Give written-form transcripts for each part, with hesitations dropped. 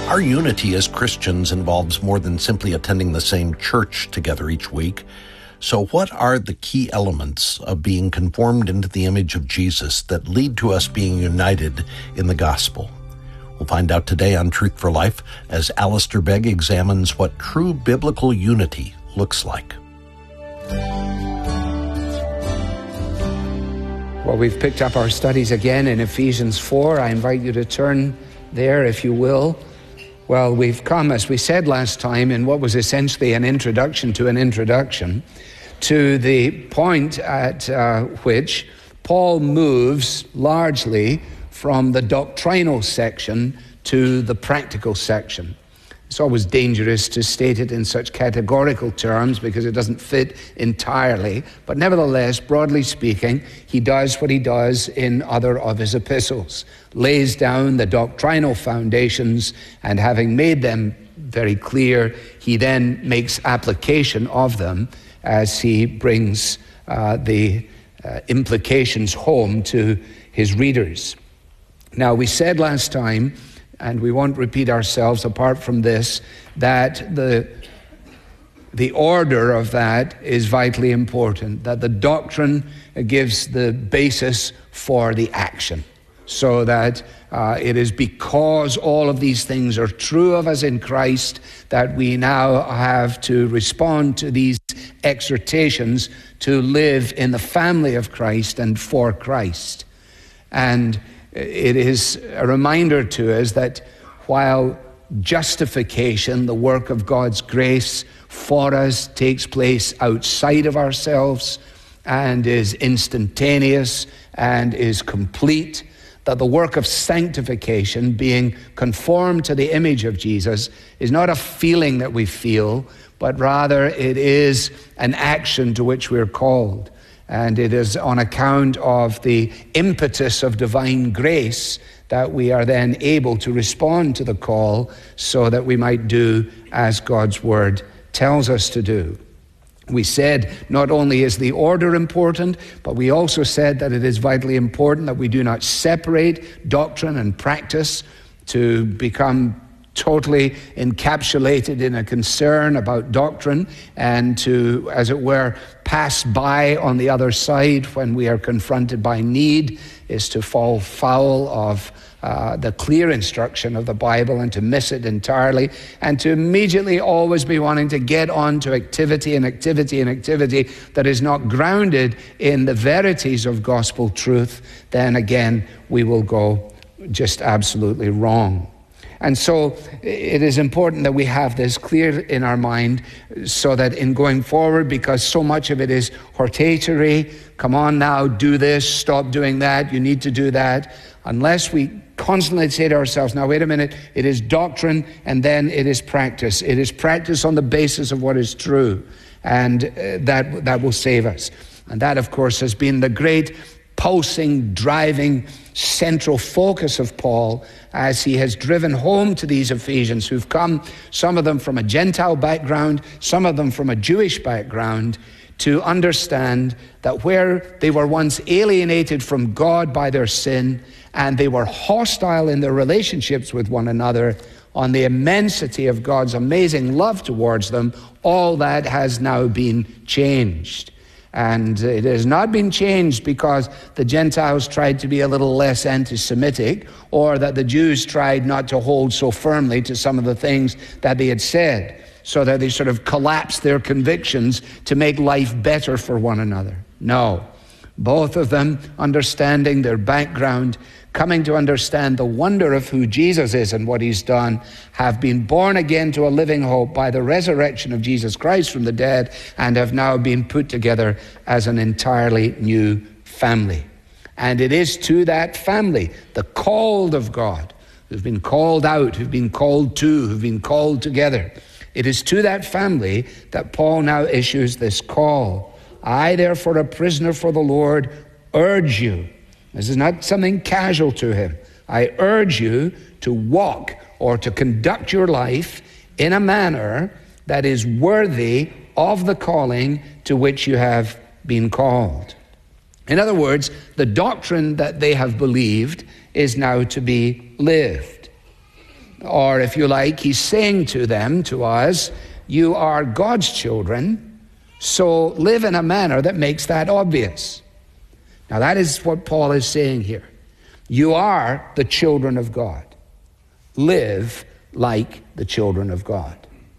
Our unity as Christians involves more than simply attending the same church together each week. So what are the key elements of being conformed into the image of Jesus that lead to us being united in the gospel? We'll find out today on Truth for Life as Alistair Begg examines what true biblical unity looks like. Well, we've picked up our studies again in Ephesians 4. I invite you to turn there, if you will. Well, we've come, as we said last time, in what was essentially an introduction to an introduction, to the point at which Paul moves largely from the doctrinal section to the practical section. It's always dangerous to state it in such categorical terms because it doesn't fit entirely. But nevertheless, broadly speaking, he does what he does in other of his epistles. Lays down the doctrinal foundations, and having made them very clear, he then makes application of them as he brings the implications home to his readers. Now, we said last time, and we won't repeat ourselves apart from this, that the order of that is vitally important, that the doctrine gives the basis for the action, so that it is because all of these things are true of us in Christ that we now have to respond to these exhortations to live in the family of Christ and for Christ. And it is a reminder to us that while justification, the work of God's grace for us, takes place outside of ourselves and is instantaneous and is complete, that the work of sanctification, being conformed to the image of Jesus, is not a feeling that we feel, but rather it is an action to which we're called. And it is on account of the impetus of divine grace that we are then able to respond to the call so that we might do as God's word tells us to do. We said not only is the order important, but we also said that it is vitally important that we do not separate doctrine and practice to become totally encapsulated in a concern about doctrine and to, as it were, pass by on the other side when we are confronted by need, is to fall foul of the clear instruction of the Bible and to miss it entirely, and to immediately always be wanting to get on to activity that is not grounded in the verities of gospel truth. Then again, we will go just absolutely wrong. And so it is important that we have this clear in our mind so that in going forward, because so much of it is hortatory, come on now, do this, stop doing that, you need to do that, unless we constantly say to ourselves, now wait a minute, it is doctrine and then it is practice. It is practice on the basis of what is true, and that will save us. And that, of course, has been the great pulsing, driving, central focus of Paul as he has driven home to these Ephesians who've come, some of them from a Gentile background, some of them from a Jewish background, to understand that where they were once alienated from God by their sin and they were hostile in their relationships with one another, on the immensity of God's amazing love towards them, all that has now been changed. And it has not been changed because the Gentiles tried to be a little less anti-Semitic, or that the Jews tried not to hold so firmly to some of the things that they had said, so that they sort of collapsed their convictions to make life better for one another. No, both of them understanding their background, coming to understand the wonder of who Jesus is and what he's done, have been born again to a living hope by the resurrection of Jesus Christ from the dead, and have now been put together as an entirely new family. And it is to that family, the called of God, who've been called out, who've been called to, who've been called together. It is to that family that Paul now issues this call. I, therefore, a prisoner for the Lord, urge you. This is not something casual to him. I urge you to walk or to conduct your life in a manner that is worthy of the calling to which you have been called. In other words, the doctrine that they have believed is now to be lived. or if you like, he's saying to them, to us, you are God's children, so live in a manner that makes that obvious. Now that is what Paul is saying here. You are the children of God. Live like the children of God.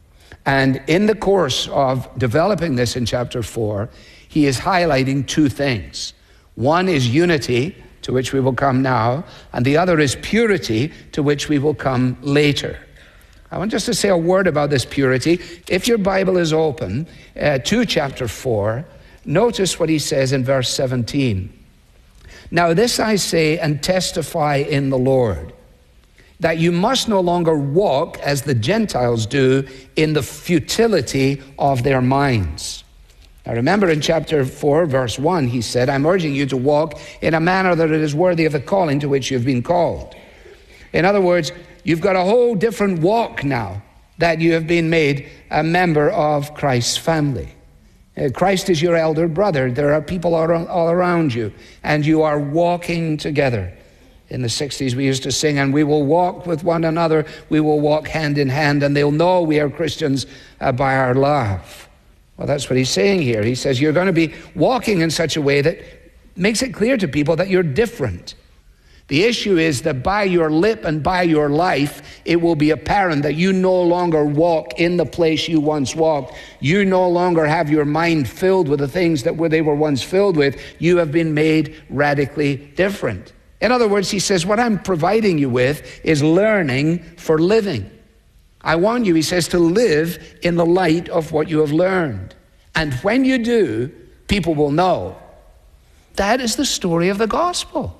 And in the course of developing this in chapter 4, he is highlighting two things. One is unity, to which we will come now, and the other is purity, to which we will come later. I want just to say a word about this purity. If your Bible is open to chapter 4, notice what he says in verse 17. Now this I say and testify in the Lord, that you must no longer walk as the Gentiles do in the futility of their minds. Now remember in chapter 4, verse 1, he said, I'm urging you to walk in a manner that it is worthy of the calling to which you've been called. In other words, you've got a whole different walk now that you have been made a member of Christ's family. Christ is your elder brother. There are people all around you, and you are walking together. In the 60s, we used to sing, and we will walk with one another. We will walk hand in hand, and they'll know we are Christians by our love. Well, that's what he's saying here. He says you're going to be walking in such a way that makes it clear to people that you're different. The issue is that by your lip and by your life, it will be apparent that you no longer walk in the place you once walked. You no longer have your mind filled with the things that they were once filled with. You have been made radically different. In other words, he says, what I'm providing you with is learning for living. I want you, he says, to live in the light of what you have learned. And when you do, people will know. That is the story of the gospel.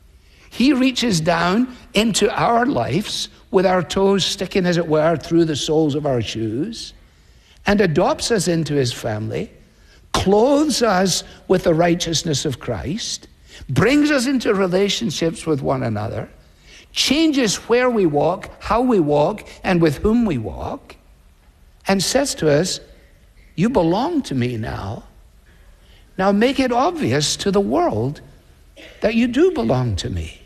He reaches down into our lives with our toes sticking, as it were, through the soles of our shoes, and adopts us into his family, clothes us with the righteousness of Christ, brings us into relationships with one another, changes where we walk, how we walk, and with whom we walk, and says to us, you belong to me now. Now make it obvious to the world that you do belong to me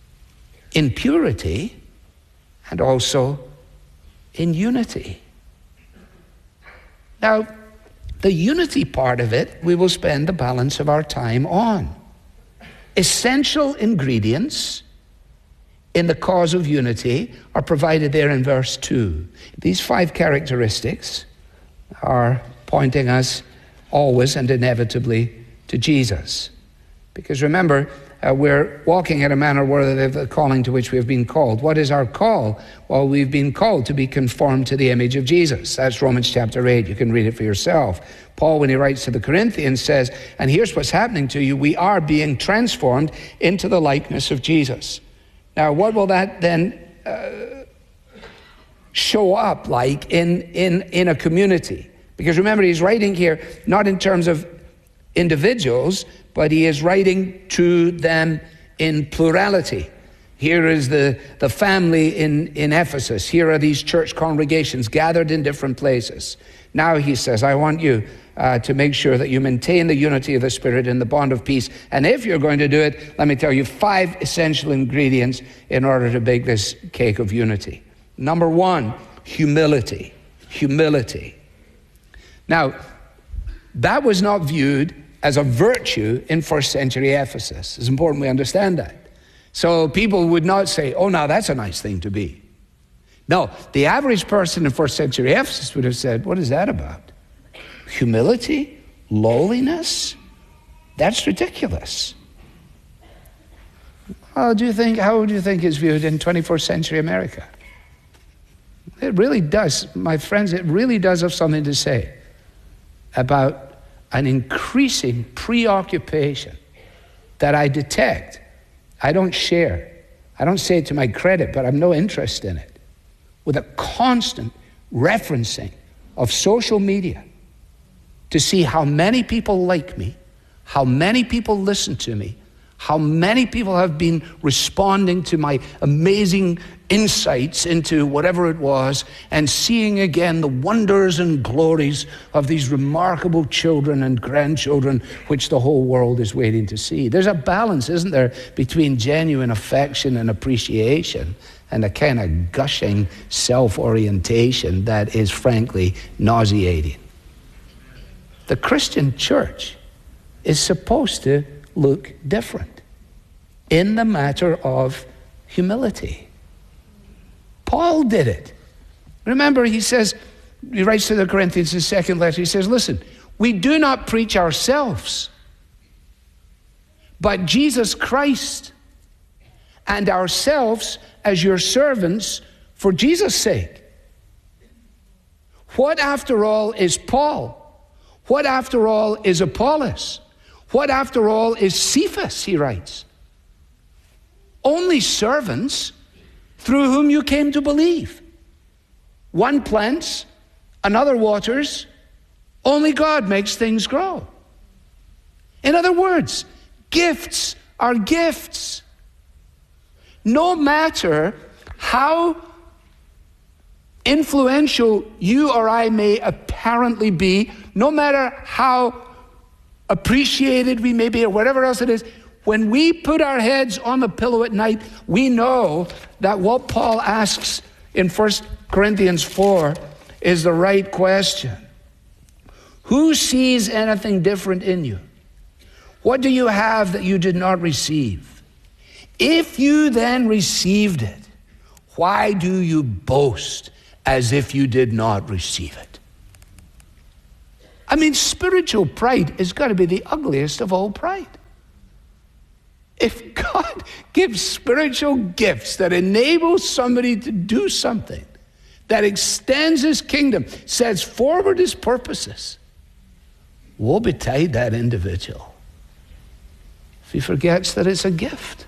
in purity and also in unity. Now, the unity part of it, we will spend the balance of our time on. Essential ingredients in the cause of unity are provided there in verse 2. These 5 characteristics are pointing us always and inevitably to Jesus. Because remember, we're walking in a manner worthy of the calling to which we have been called. What is our call? Well, we've been called to be conformed to the image of Jesus. That's Romans chapter 8. You can read it for yourself. Paul, when he writes to the Corinthians, says, and here's what's happening to you. We are being transformed into the likeness of Jesus. Now, what will that then show up like in a community? Because remember, he's writing here not in terms of individuals, but he is writing to them in plurality. Here is the family in Ephesus. Here are these church congregations gathered in different places. Now he says, I want you to make sure that you maintain the unity of the Spirit in the bond of peace. And if you're going to do it, let me tell you 5 essential ingredients in order to bake this cake of unity. Number 1, humility. Humility. Now, that was not viewed as a virtue in first century Ephesus. It's important we understand that. So people would not say, oh, now that's a nice thing to be. No, the average person in first century Ephesus would have said, what is that about? Humility? Lowliness? That's ridiculous. How do you think it's viewed in 21st century America? It really does, my friends, it really does have something to say about an increasing preoccupation that I detect. I don't share. I don't say it to my credit, but I have no interest in it. With a constant referencing of social media to see how many people like me, how many people listen to me, how many people have been responding to my amazing insights into whatever it was, and seeing again the wonders and glories of these remarkable children and grandchildren which the whole world is waiting to see. There's a balance, isn't there, between genuine affection and appreciation and a kind of gushing self-orientation that is frankly nauseating. The Christian church is supposed to look different in the matter of humility. Paul did it. Remember, he writes to the Corinthians, his second letter, he says, listen, we do not preach ourselves, but Jesus Christ, and ourselves as your servants for Jesus' sake. What, after all, is Paul? What, after all, is Apollos? What, after all, is Cephas, he writes? Only servants through whom you came to believe. One plants, another waters. Only God makes things grow. In other words, gifts are gifts. No matter how influential you or I may apparently be, no matter how appreciated we may be or whatever else it is, when we put our heads on the pillow at night, we know that what Paul asks in 1 Corinthians 4 is the right question. Who sees anything different in you? What do you have that you did not receive? If you then received it, why do you boast as if you did not receive it? I mean, spiritual pride has got to be the ugliest of all pride. If God gives spiritual gifts that enable somebody to do something, that extends his kingdom, sets forward his purposes, woe betide that individual if he forgets that it's a gift.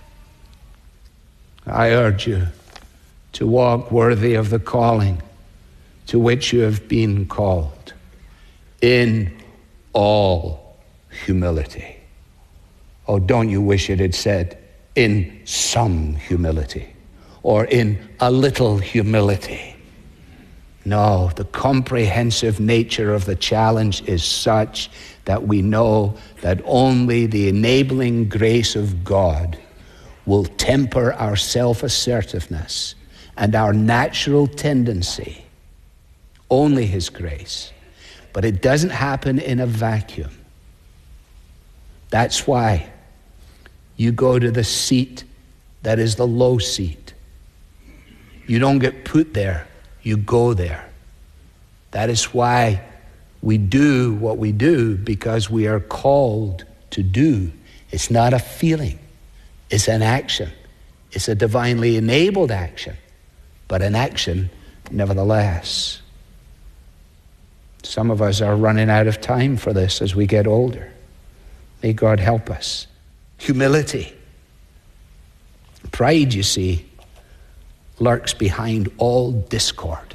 I urge you to walk worthy of the calling to which you have been called, in all humility. Oh, don't you wish it had said, in some humility, or in a little humility? No, the comprehensive nature of the challenge is such that we know that only the enabling grace of God will temper our self-assertiveness and our natural tendency. Only his grace. But it doesn't happen in a vacuum. That's why you go to the seat that is the low seat. You don't get put there, you go there. That is why we do what we do, because we are called to do. It's not a feeling. It's an action. It's a divinely enabled action, but an action nevertheless. Some of us are running out of time for this as we get older. May God help us. Humility. Pride, you see, lurks behind all discord.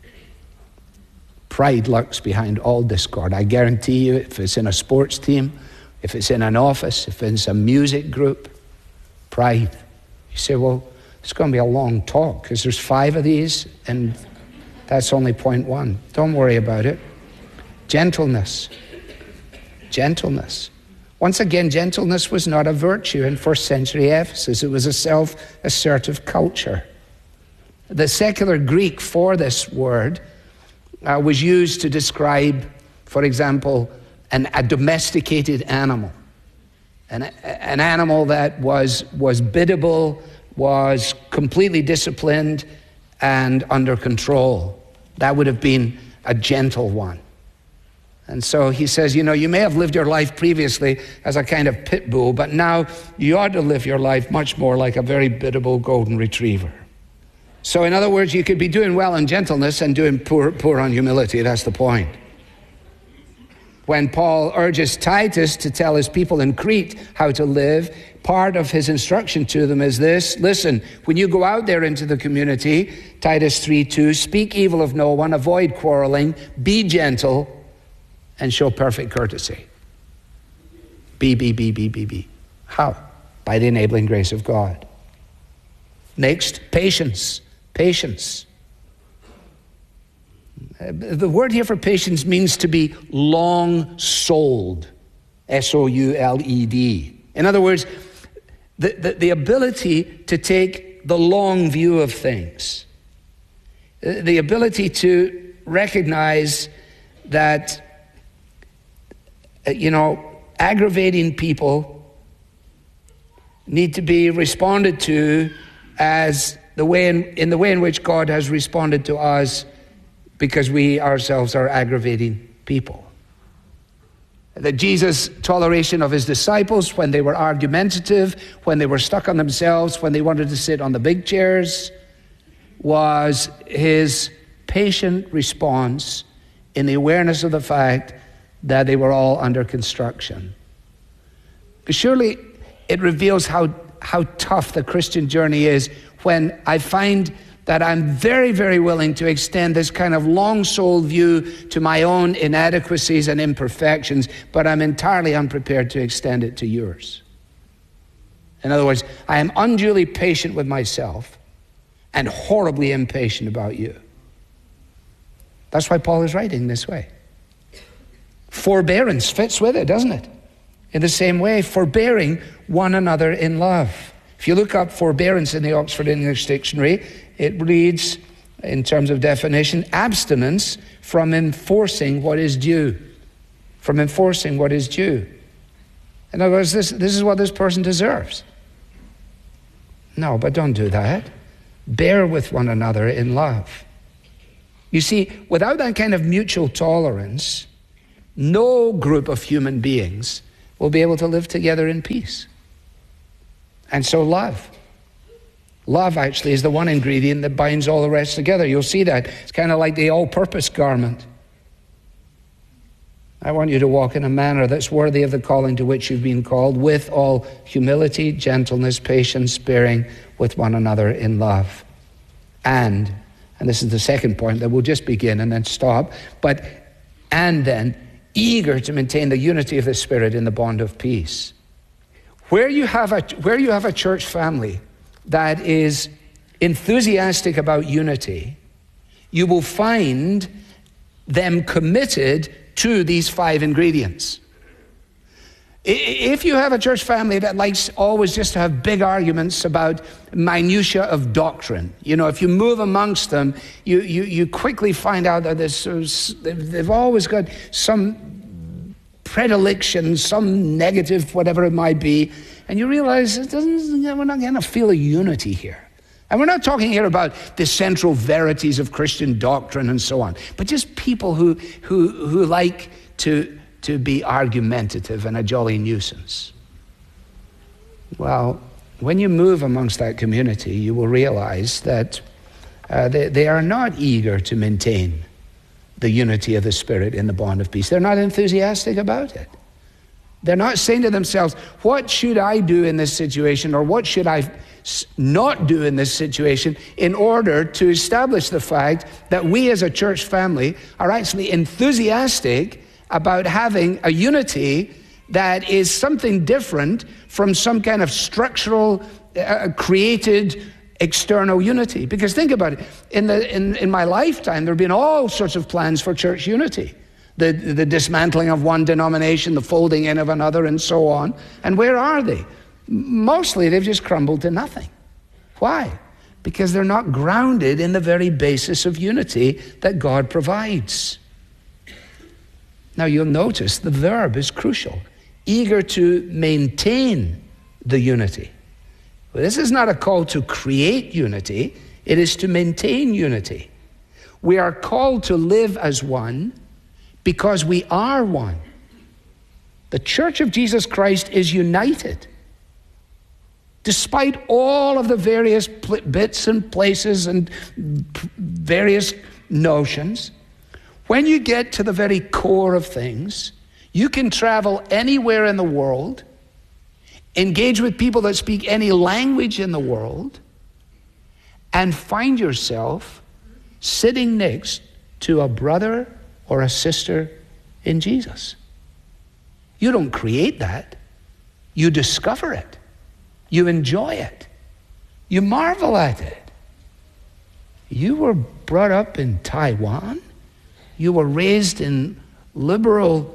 Pride lurks behind all discord. I guarantee you, if it's in a sports team, if it's in an office, if it's a music group, pride. You say, well, it's going to be a long talk because there's 5 of these and that's only point 1. Don't worry about it. Gentleness. Gentleness. Once again, gentleness was not a virtue in first century Ephesus. It was a self-assertive culture. The secular Greek for this word was used to describe, for example, a domesticated animal. An animal that was biddable, was completely disciplined and under control. That would have been a gentle one. And so he says, you may have lived your life previously as a kind of pit bull, but now you ought to live your life much more like a very biddable golden retriever. So in other words, you could be doing well in gentleness and doing poor on humility. That's the point. When Paul urges Titus to tell his people in Crete how to live, part of his instruction to them is this: listen, when you go out there into the community, Titus 3:2, speak evil of no one, avoid quarreling, be gentle, and show perfect courtesy. Be. How? By the enabling grace of God. Next, patience. Patience. The word here for patience means to be long-souled. S-O-U-L-E-D. In other words, the ability to take take the long view of things. The ability to recognize that, aggravating people need to be responded to as in the way in which God has responded to us, because we ourselves are aggravating people. That Jesus' toleration of his disciples when they were argumentative, when they were stuck on themselves, when they wanted to sit on the big chairs, was his patient response in the awareness of the fact that they were all under construction. Surely it reveals how tough the Christian journey is when I find that I'm very, very willing to extend this kind of long-souled view to my own inadequacies and imperfections, but I'm entirely unprepared to extend it to yours. In other words, I am unduly patient with myself and horribly impatient about you. That's why Paul is writing this way. Forbearance fits with it, doesn't it? In the same way, forbearing one another in love. If you look up forbearance in the Oxford English Dictionary, it reads, in terms of definition, abstinence from enforcing what is due. From enforcing what is due. In other words, this is what this person deserves. No, but don't do that. Bear with one another in love. You see, without that kind of mutual tolerance, no group of human beings will be able to live together in peace. And so love. Love actually is the one ingredient that binds all the rest together. You'll see that. It's kind of like the all-purpose garment. I want you to walk in a manner that's worthy of the calling to which you've been called, with all humility, gentleness, patience, bearing with one another in love. And this is the second point that we'll just begin and then stop, and then eager to maintain the unity of the Spirit in the bond of peace. Where you have a church family that is enthusiastic about unity, you will find them committed to these 5 ingredients. If you have a church family that likes always just to have big arguments about minutiae of doctrine, if you move amongst them, you quickly find out that they've always got some predilection, some negative, whatever it might be, and you realize we're not going to feel a unity here. And we're not talking here about the central verities of Christian doctrine and so on, but just people who like to be argumentative and a jolly nuisance. Well, when you move amongst that community, you will realize that they are not eager to maintain the unity of the Spirit in the bond of peace. They're not enthusiastic about it. They're not saying to themselves, what should I do in this situation, or what should I not do in this situation in order to establish the fact that we as a church family are actually enthusiastic about having a unity that is something different from some kind of structural, created external unity. Because think about it, in my lifetime, there have been all sorts of plans for church unity. The dismantling of one denomination, the folding in of another, and so on. And where are they? Mostly they've just crumbled to nothing. Why? Because they're not grounded in the very basis of unity that God provides. Now you'll notice the verb is crucial. Eager to maintain the unity. Well, this is not a call to create unity, it is to maintain unity. We are called to live as one because we are one. The Church of Jesus Christ is united. Despite all of the various bits and places and various notions, when you get to the very core of things, you can travel anywhere in the world, engage with people that speak any language in the world, and find yourself sitting next to a brother or a sister in Jesus. You don't create that. You discover it. You enjoy it. You marvel at it. You were brought up in Taiwan. You were raised in liberal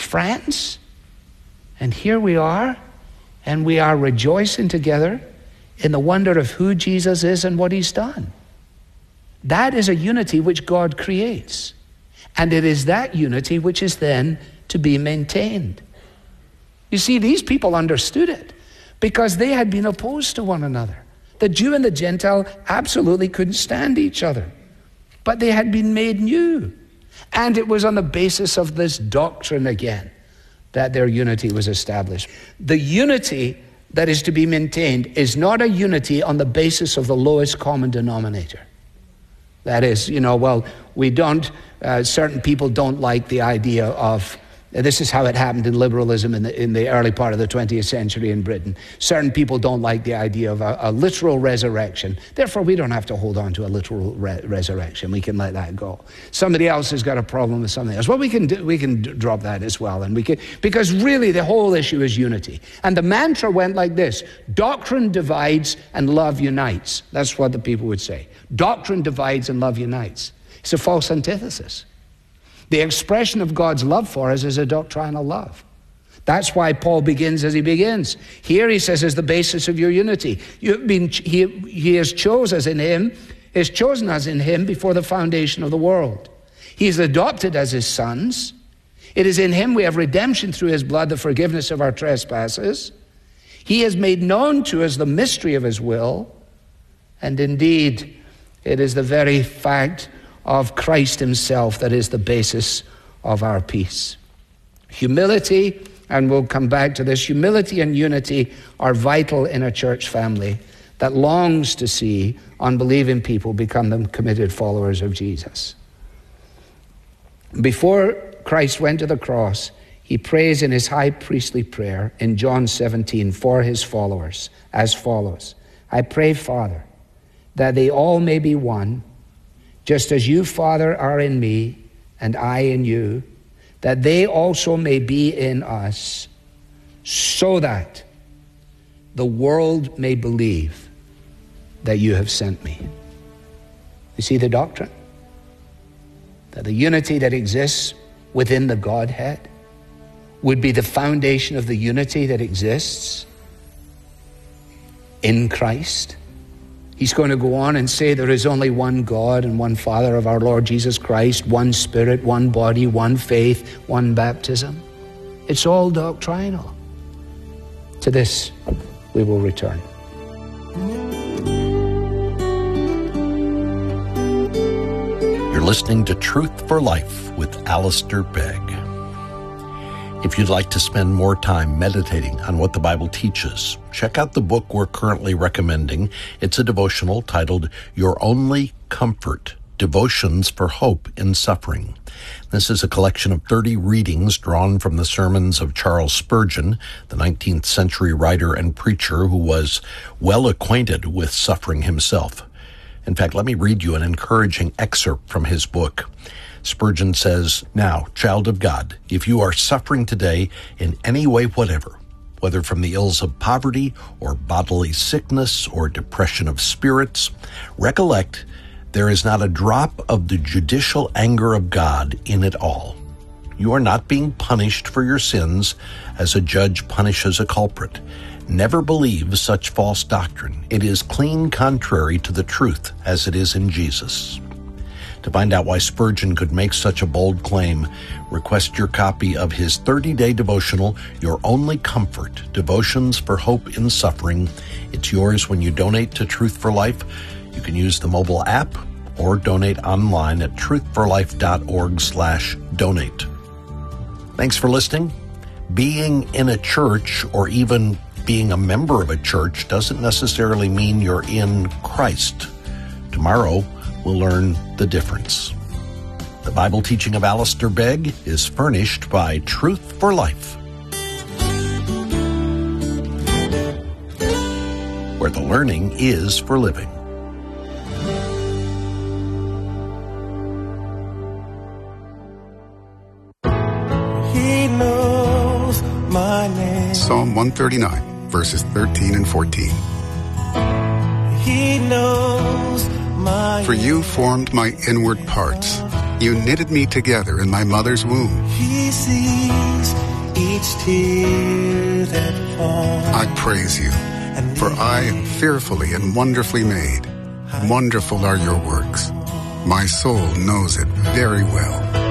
France. And here we are, and we are rejoicing together in the wonder of who Jesus is and what he's done. That is a unity which God creates. And it is that unity which is then to be maintained. You see, these people understood it because they had been opposed to one another. The Jew and the Gentile absolutely couldn't stand each other, but they had been made new. And it was on the basis of this doctrine again that their unity was established. The unity that is to be maintained is not a unity on the basis of the lowest common denominator. That is, certain people don't like the idea of, this is how it happened in liberalism in the early part of the 20th century in Britain. Certain people don't like the idea of a literal resurrection. Therefore, we don't have to hold on to a literal resurrection. We can let that go. Somebody else has got a problem with something else. Well, we can drop that as well. Because really the whole issue is unity. And the mantra went like this: doctrine divides and love unites. That's what the people would say. Doctrine divides and love unites. It's a false antithesis. The expression of God's love for us is a doctrinal love. That's why Paul begins as he begins. Here he says, is the basis of your unity. He has chosen us in him before the foundation of the world. He has adopted as his sons. It is in him we have redemption through his blood, the forgiveness of our trespasses. He has made known to us the mystery of his will. And indeed, it is the very fact of Christ himself that is the basis of our peace. Humility, and we'll come back to this, humility and unity are vital in a church family that longs to see unbelieving people become the committed followers of Jesus. Before Christ went to the cross, he prays in his high priestly prayer in John 17 for his followers as follows: I pray, Father, that they all may be one, just as you, Father, are in me, and I in you, that they also may be in us, so that the world may believe that you have sent me. You see the doctrine? That the unity that exists within the Godhead would be the foundation of the unity that exists in Christ. He's going to go on and say there is only one God and one Father of our Lord Jesus Christ, one Spirit, one body, one faith, one baptism. It's all doctrinal. To this we will return. You're listening to Truth for Life with Alistair Begg. If you'd like to spend more time meditating on what the Bible teaches, check out the book we're currently recommending. It's a devotional titled Your Only Comfort, Devotions for Hope in Suffering. This is a collection of 30 readings drawn from the sermons of Charles Spurgeon, the 19th century writer and preacher who was well acquainted with suffering himself. In fact, let me read you an encouraging excerpt from his book. Spurgeon says, "Now, child of God, if you are suffering today in any way whatever, whether from the ills of poverty or bodily sickness or depression of spirits, recollect there is not a drop of the judicial anger of God in it all. You are not being punished for your sins as a judge punishes a culprit. Never believe such false doctrine. It is clean contrary to the truth as it is in Jesus." To find out why Spurgeon could make such a bold claim, request your copy of his 30-day devotional, Your Only Comfort, Devotions for Hope in Suffering. It's yours when you donate to Truth for Life. You can use the mobile app or donate online at truthforlife.org/donate. Thanks for listening. Being in a church or even being a member of a church doesn't necessarily mean you're in Christ. Tomorrow, we'll learn the difference. The Bible teaching of Alistair Begg is furnished by Truth for Life, where the learning is for living. He knows my name. Psalm 139, verses 13 and 14. He knows my For you formed my inward parts. You knitted me together in my mother's womb. He sees each tear that falls. I praise you, For I am fearfully and wonderfully made. Wonderful are your works. My soul knows it very well.